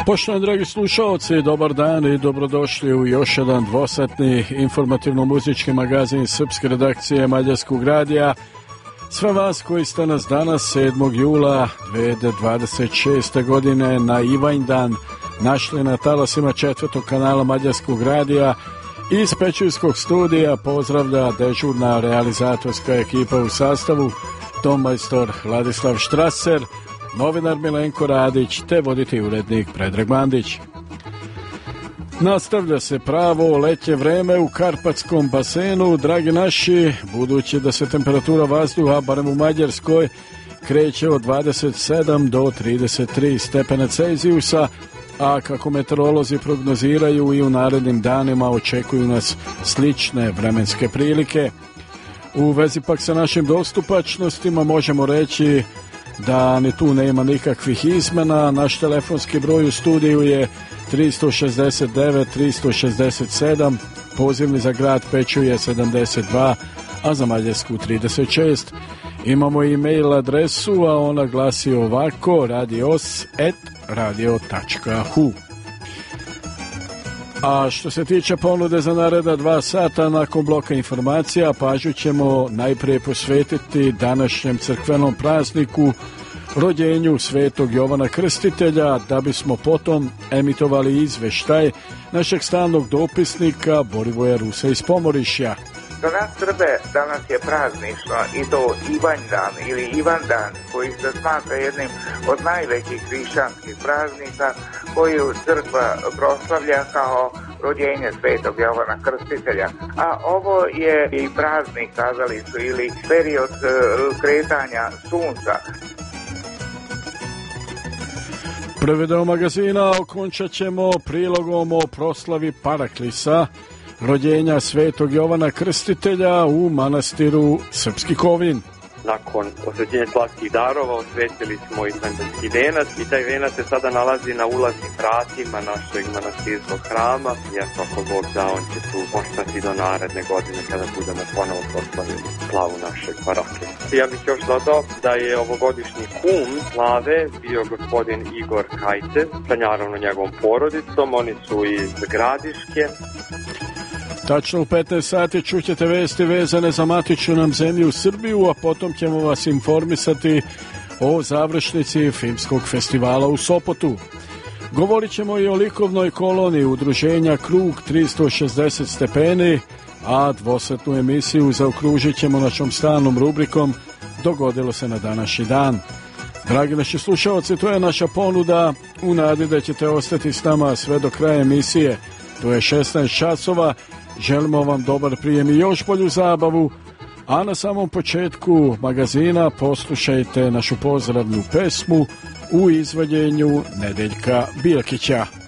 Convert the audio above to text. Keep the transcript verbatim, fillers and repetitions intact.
Poštovani dragi slušalci, dobar dan i dobrodošli u još jedan dvosatni informativno-muzički magazin srpske redakcije Mađarskog radija. Sve vas koji ste nas danas sedmog jula dve hiljade dvadeset šeste. godine na Ivanjdan našli na talasima četvrtog kanala Mađarskog radija, iz Pećinskog studija pozdravlja dežurna realizatorska ekipa u sastavu tonmajstor Ladislav Štraser, novinar Milenko Radić te voditi urednik Predrag Mandić. Nastavlja se pravo letnje vreme u Karpatskom basenu, dragi naši, budući da se temperatura vazduha, barem u Mađarskoj, kreće od dvadeset sedam do trideset tri stepena Celzijusa, a kako meteorolozi prognoziraju i u narednim danima očekuju nas slične vremenske prilike. U vezi pak sa našim dostupačnostima možemo reći da ni tu nema nikakvih izmena. Naš telefonski broj u studiju je tri šest devet tri šest sedam, pozivni za grad Peću je sedamdeset dva, a za Mađarsku trideset šest. Imamo i mail adresu, a ona glasi ovako: radios at radio tačka hu. A što se tiče ponude za naredna dva sata nakon bloka informacija, pažnju ćemo najprije posvetiti današnjem crkvenom prazniku, rođenju Svetog Jovana Krstitelja, da bismo potom emitovali izveštaj našeg stalnog dopisnika Borivoja Rusa iz Pomorišja. Za nas Srbe danas je praznično i to Ivanjdan ili Ivandan, koji se smatra jednim od najvećih hrišćanskih praznika koju crkva proslavlja kao rođenje Svetog Jovana Krstitelja. A ovo je i praznik, kazali su, ili period kretanja sunca. Prvi deo magazina okončat ćemo prilogom o proslavi Paraklisa, rođenja Svetog Jovana Krstitelja u manastiru Srpski Kovin. Nakon osvećenja slatskih darova osvetili smo i Sandanski venac i taj venac se sada nalazi na ulaznim vratima našeg manastirskog hrama, jer kako Bog da, on će tu ostati do naredne godine kada budemo ponovo proslavili slavu našeg parohije. Ja bih još dodao da je ovogodišnji kum slave bio gospodin Igor Kajte sa naravno njegovom porodicom, oni su iz Gradiške. Tačno u petnaest sati čućete vesti vezane za matičnu nam zemlju Srbiju, a potom ćemo vas informisati o završnici filmskog festivala u Sopotu. Govorit ćemo i o likovnoj koloniji udruženja Krug tristo šezdeset stepeni, a dvosatnu emisiju zaokružit ćemo našom stalnom rubrikom Dogodilo se na današnji dan. Dragi naši slušalci, to je naša ponuda u nadi da ćete ostati s nama sve do kraja emisije. To je šesnaest časova. Želimo vam dobar prijem i još bolju zabavu, a na samom početku magazina poslušajte našu pozdravnu pesmu u izvođenju Nedeljka Bilkića.